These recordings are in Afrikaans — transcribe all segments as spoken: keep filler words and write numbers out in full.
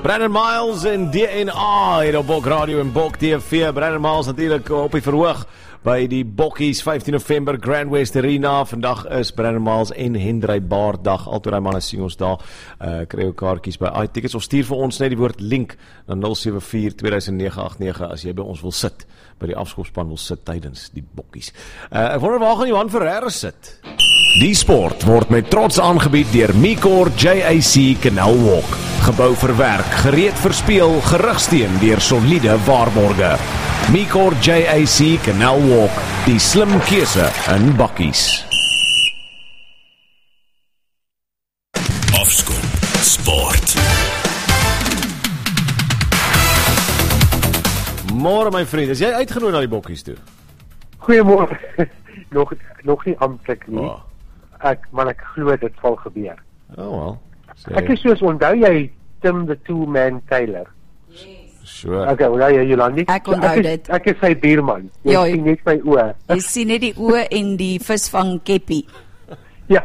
Brandon Miles en D N A hier op Bok Radio en Bok T V. Brandon Miles natuurlijk op die verhoog by die Bokkies, vyftien November, Grand West Arena. Vandag is Brandon Miles en Hendrey Baard dag. Altyd die manne sien ons daar. Uh, kry jou kaartjies by iTickets of stuur vir ons net die woord link na nul sewe vier twee nege agt nege as jy by ons wil sit, by die afskopspan wil sit tydens die Bokkies. Uh, ek wonder waar gaan Johan Ferreira sit? Die sport word met trots aangebied deur Micor J A C Canal Walk. Gebou vir werk, gereed vir speel, gerugsteun deur soliede waarborge. Micor J A C Canal Walk, die slim keuse in bakkies. Afskop Sport. Môre my vriend, is jy uitgenooi na die Bokkies toe? Goeiemôre. nog nog nie amptelik nie. Oh. Ek maar ek glo dit sal gebeur. Oh wel. So, ek is soos onthou jy Tim the Two Man Taylor. Sure. Okay, onthou jy Jolandi? Ek onthou ek is, dit. Ek is sy buurman. Jy Ja, sien net my oë. Jy sien net die oë en die visvang keppie. Ja.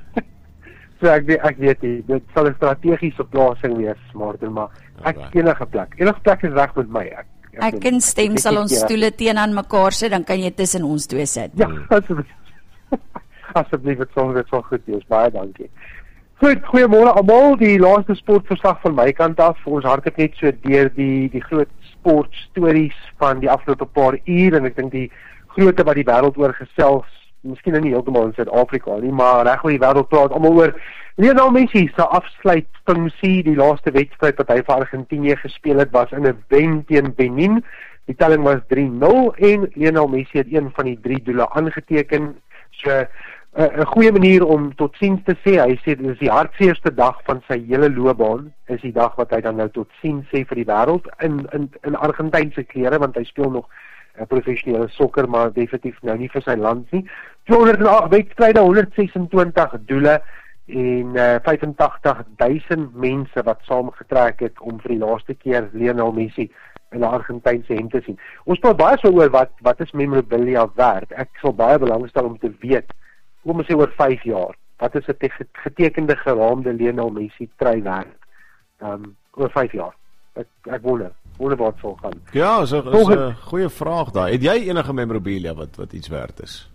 So ek weet ek weet nie, dit sal 'n strategiese plasing wees, Martin, maar ek Alright. enige plek. Enige plek is reg met my. Ek Ek en Stem sal ons stoele teen aan mekaar sit, dan kan jy tussen ons twee sit. Ja, asseblief. Asseblief, dit sal dit sal goed wees. Baie dankie. Goed, goeiemôre almal. Die laaste sportverslag van my kant af. Ons hardloop net so deur die die groot sportstories van die afgelope paar uur en ek dink die grootte wat die wêreld oor gesels, miskien nou nie heeltemal in Suid-Afrika nie, maar reg oor die wêreld praat almal oor Lionel Messi se afsluitfunksie. Die laaste wedstryd wat hy vir Argentinië gespeel het was in 'n wen teen Benin. Die telling was drie nul en Lionel Messi het een van die drie doele aangeteken. So 'n uh, goeie manier om totsiens te sê. Hy sê dit is die hartseerste dag van sy hele loopbaan. Is die dag wat hy dan nou totsiens sê vir die wêreld in in in Argentynse klere, want hy speel nog uh, professionele sokker, maar definitief nou nie vir sy land nie. tweehonderd en agt wedstryde, honderd ses en twintig doele en uh, vyf en tagtig duisend mense wat saamgetrek het om vir die laaste keer Lionel Messi in 'n Argentynse hemp te sien. Ons praat baie so oor wat wat is memorabilia werd. Ek sal baie belangstel om te weet, kom ons sê oor vyf jaar, wat is 'n getekende geraamde Lionel Messi trui werd? Um, oor vyf jaar. Ek ek wonder, wonder wat sal gaan. Ja, so 'n goeie vraag daar. Het jy enige memorabilia wat wat iets werd is?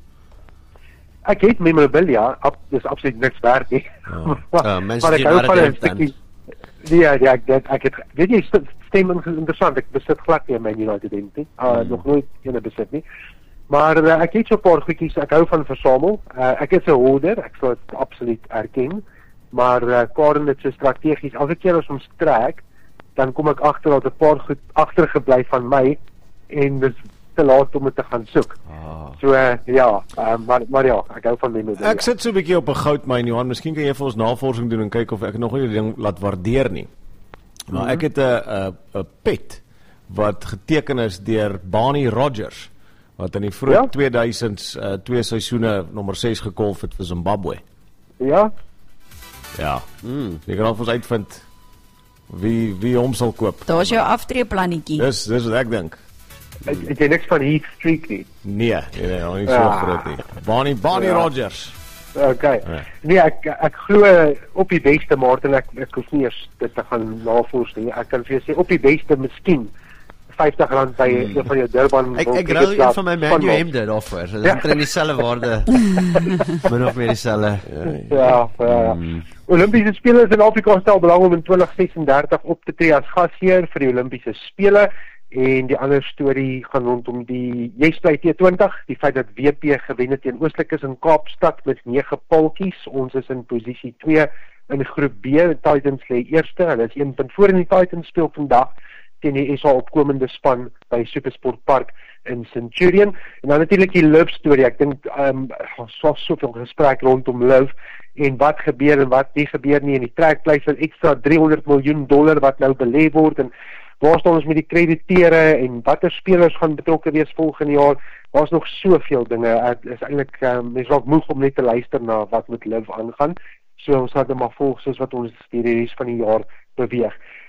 Ek het memorabilia, ab, dis absoluut niks werd nie. Oh. maar, Uh, maar ek hou van 'n stukkie. Ja, ja, ek ek, ek het weet jy Stem interessant. Ek besit glad nie my United hemp nie. Uh, hmm. Nog nooit ene besit nie. Maar uh, ek het so 'n paar goedjies. Ek hou van versamel. Uh, ek is 'n hoarder. Ek sal dit absoluut erken. Maar uh, Karen het so strategies. Elke keer as ons trek, dan kom ek agter dat 'n paar goed agtergebly van my en dis te laat om dit te gaan soek. Ah. So uh, ja, uh, maar maar ja, ek hou van memorabilia. Ek sit so 'n bietjie op 'n goudmyn, Johan. Miskien kan jy vir ons navorsing doen en kyk of ek nog nie die ding laat waardeer nie. Maar mm-hmm. ek het 'n 'n 'n pet wat geteken is deur Barney Rogers wat in die vroeë ja? tweeduisends uh, twee seisoene nommer ses gekolf het vir Zimbabwe. Ja. Ja. Mm. Jy kan al vir ons uitvind wie wie hom sal koop. Daar's jou aftreeplannetjie. Dis dis wat ek dink. Het jy niks van Heath Streak nie? Nee, nee, nee, nog nie so Ah. groot nie. Barney Barney Ja. Rogers. Okay. Ja. Nee, ek ek glo op die beste, Martin, ek ek hoef nie eers dit te gaan navors nie. Ek kan vir jou sê op die beste miskien vyftig rand by hmm. een van jou Durban. Ek ek ruil een van my Man U hemde daarvoor. Dit is omtrent dieselfde waarde. Min of meer dieselfde. Ja, ja, ja. Mm. Olympiese spele in Afrika stel belang om in twintig ses en dertig op te tree as gasheer vir die Olimpiese spele. En die ander storie gaan rondom die Jesply T twintig, die feit dat W P gewen het teen Oostlikes in Kaapstad met nege paltjies. Ons is in posisie twee in groep B. Die Titans lê eerste. Hulle is een punt voor in die Titans speel vandag teen die S A opkomende span by Supersport Park in Centurion. En dan natuurlik die Love storie. Ek dink ehm um, so soveel gesprek rondom Love en wat gebeur en wat nie gebeur nie, en die trekpleis van ekstra driehonderd miljoen dollar wat nou belê word, en waar staan ons met die krediteure en watter spelers gaan betrokke wees volgende jaar. Daar's nog soveel dinge. Dit is eintlik um, mens raak moeg om net te luister na wat met Live aangaan. So ons gaan dit maar volg soos wat ons die res van die jaar beweeg.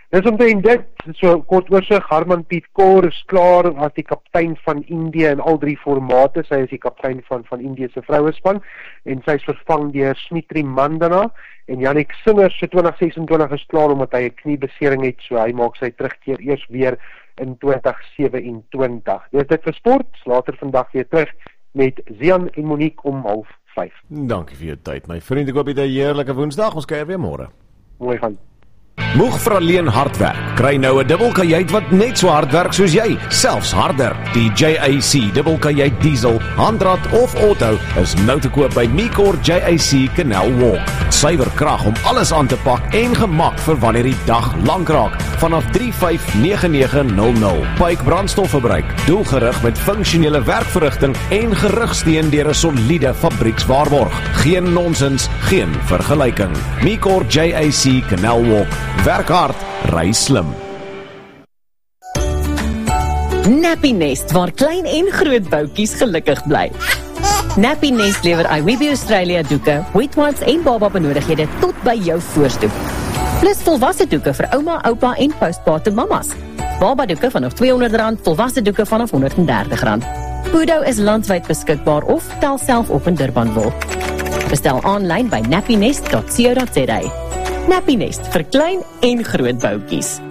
Dis omtrent dit, so kort oorsig, Harmanpreet Kaur is klaar as die kaptein van Indië in al drie formate. Sy is die kaptein van van Indië se vrouespan en sy is vervang deur Smriti Mandhana en Yannick Sinner se twintig sesentwintig is klaar omdat hy 'n kniebesering het, so hy maak sy terugkeer eers weer in twintig sewenentwintig. Dis dit vir sport, later vandag weer terug met Zian en Monique om half vyf. Dankie vir jou tyd, my vriend. Ek hoop jy het 'n heerlike Woensdag. Ons kuier weer môre. Mooi gaan. Moeg vir alleen hard werk. Kry nou 'n dubbelkajuit wat net so hard werk soos jy, selfs harder. Die J A C dubbelkajuit diesel, handrat of auto is nou te koop by Micor J A C Canal Walk. Suiwer krag om alles aan te pak en gemak vir wanneer die dag lank raak. Vanaf drie vyf nege nege nul nul. Pyke brandstofverbruik, doelgerig met funksionele werkverrigting en gerugsteun deur 'n soliede fabriekswaarborg. Geen nonsens, geen vergelyking. Micor J A C Canal Walk. Werk hard, ry slim. Nappy Nest, waar klein en groot boutjies gelukkig bly. Nappy Nest lewer Iwebi Australia doeke, wet wipes en baba benodighede tot by jou voorstoep. Plus volwasse doeke vir ouma, oupa en postpartum mamas. Baba doeke vanaf tweehonderd rand, volwasse doeke vanaf honderd en dertig rand. Pudo is landwyd beskikbaar of tel self op in Durbanville. Bestel aanlyn by nappynest dot co dot za. Nappy Nest vir klein en groot boutjies.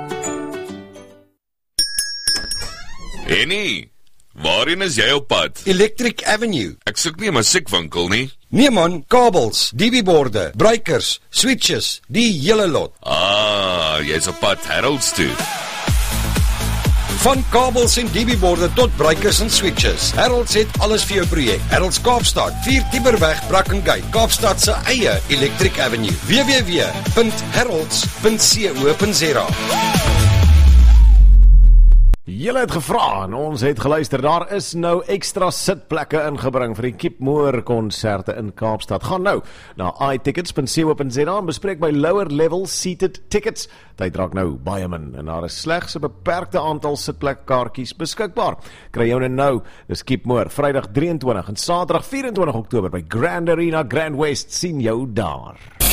Henny, waarheen is jy op pad? Electric Avenue. Ek soek nie 'n musiekwinkel nie. Nee man, kabels, D B borde, breakers, switches, die hele lot. Ah, jy's op pad Harold's toe. Van kabels en D B borde tot breakers en switches. Harold's het alles vir jou projek. Harold's Kaapstad, vier Tiberweg, Brackengate, Kaapstad se eie Electric Avenue. w w w punt harolds punt co punt za. Julle het gevra en ons het geluister. Daar is nou ekstra sitplekke ingebring vir die Keepmoor konserte in Kaapstad. Gaan nou na i tickets punt co punt za en bespreek by lower level seated tickets. Tyd raak nou baie min en daar is slegs 'n beperkte aantal sitplekkaartjies beskikbaar. Kry jou nou, dis Keepmoor, Vrydag drieëntwintig en Saterdag vyf vyf Oktober by Grand Arena Grand West. Sien jou daar.